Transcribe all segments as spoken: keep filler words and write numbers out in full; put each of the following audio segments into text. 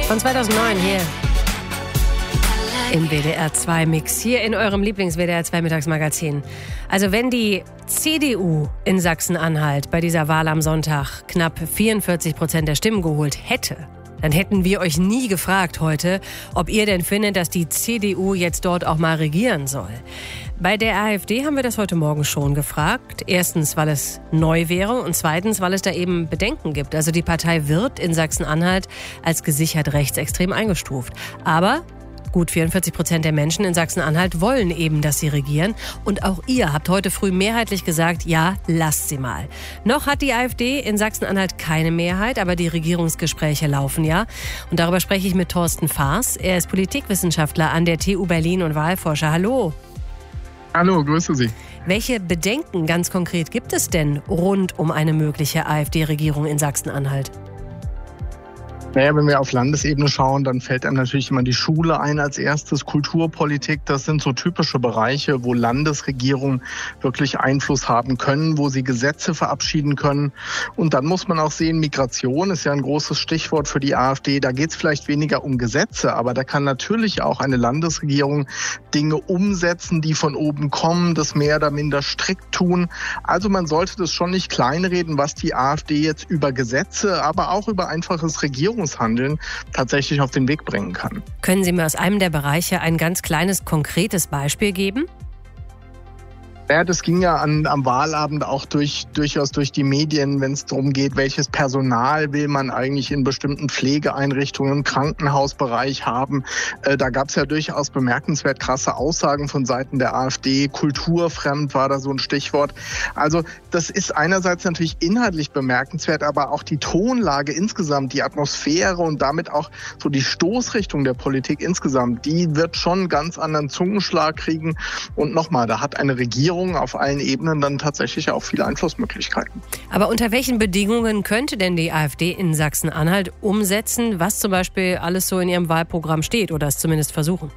Von zweitausendneun hier im W D R zwei Mix, hier in eurem Lieblings-W D R zwei Mittagsmagazin. Also wenn die C D U in Sachsen-Anhalt bei dieser Wahl am Sonntag knapp vierundvierzig Prozent der Stimmen geholt hätte, dann hätten wir euch nie gefragt heute, ob ihr denn findet, dass die C D U jetzt dort auch mal regieren soll. Bei der AfD haben wir das heute Morgen schon gefragt. Erstens, weil es neu wäre und zweitens, weil es da eben Bedenken gibt. Also die Partei wird in Sachsen-Anhalt als gesichert rechtsextrem eingestuft. Aber gut vierundvierzig Prozent der Menschen in Sachsen-Anhalt wollen eben, dass sie regieren. Und auch ihr habt heute früh mehrheitlich gesagt, ja, lasst sie mal. Noch hat die AfD in Sachsen-Anhalt keine Mehrheit, aber die Regierungsgespräche laufen ja. Und darüber spreche ich mit Thorsten Faas. Er ist Politikwissenschaftler an der T U Berlin und Wahlforscher. Hallo. Hallo, grüße Sie. Welche Bedenken ganz konkret gibt es denn rund um eine mögliche AfD-Regierung in Sachsen-Anhalt? Naja, wenn wir auf Landesebene schauen, dann fällt einem natürlich immer die Schule ein als erstes, Kulturpolitik. Das sind so typische Bereiche, wo Landesregierungen wirklich Einfluss haben können, wo sie Gesetze verabschieden können. Und dann muss man auch sehen, Migration ist ja ein großes Stichwort für die AfD. Da geht es vielleicht weniger um Gesetze, aber da kann natürlich auch eine Landesregierung Dinge umsetzen, die von oben kommen, das mehr oder minder strikt tun. Also man sollte das schon nicht kleinreden, was die AfD jetzt über Gesetze, aber auch über einfaches Regierungshandeln tatsächlich auf den Weg bringen kann. Können Sie mir aus einem der Bereiche ein ganz kleines, konkretes Beispiel geben? Ja, das ging ja an, am Wahlabend auch durch, durchaus durch die Medien, wenn es darum geht, welches Personal will man eigentlich in bestimmten Pflegeeinrichtungen im Krankenhausbereich haben. Äh, da gab es ja durchaus bemerkenswert krasse Aussagen von Seiten der AfD. Kulturfremd war da so ein Stichwort. Also das ist einerseits natürlich inhaltlich bemerkenswert, aber auch die Tonlage insgesamt, die Atmosphäre und damit auch so die Stoßrichtung der Politik insgesamt, die wird schon einen ganz anderen Zungenschlag kriegen. Und nochmal, da hat eine Regierung auf allen Ebenen dann tatsächlich auch viele Einflussmöglichkeiten. Aber unter welchen Bedingungen könnte denn die AfD in Sachsen-Anhalt umsetzen, was zum Beispiel alles so in ihrem Wahlprogramm steht oder es zumindest versuchen?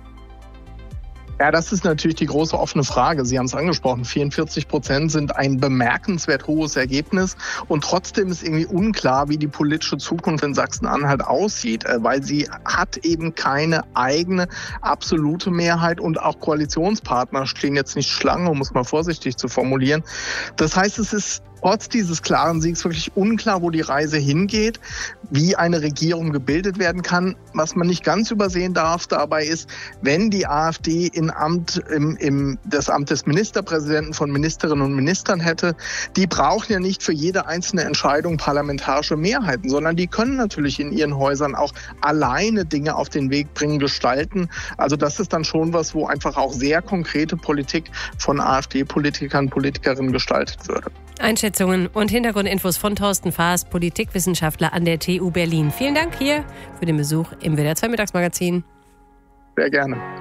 Ja, das ist natürlich die große offene Frage. Sie haben es angesprochen, vierundvierzig Prozent sind ein bemerkenswert hohes Ergebnis. Und trotzdem ist irgendwie unklar, wie die politische Zukunft in Sachsen-Anhalt aussieht, weil sie hat eben keine eigene absolute Mehrheit und auch Koalitionspartner stehen jetzt nicht Schlange, um es mal vorsichtig zu formulieren. Das heißt, es ist trotz dieses klaren Siegs wirklich unklar, wo die Reise hingeht, wie eine Regierung gebildet werden kann. Was man nicht ganz übersehen darf dabei ist, wenn die AfD in Amt, im, im, das Amt des Ministerpräsidenten von Ministerinnen und Ministern hätte, die brauchen ja nicht für jede einzelne Entscheidung parlamentarische Mehrheiten, sondern die können natürlich in ihren Häusern auch alleine Dinge auf den Weg bringen, gestalten. Also das ist dann schon was, wo einfach auch sehr konkrete Politik von AfD-Politikern, Politikerinnen gestaltet würde. Einschätzungen und Hintergrundinfos von Thorsten Faas, Politikwissenschaftler an der T U Berlin. Vielen Dank hier für den Besuch im W D R zwei Mittagsmagazin. Sehr gerne.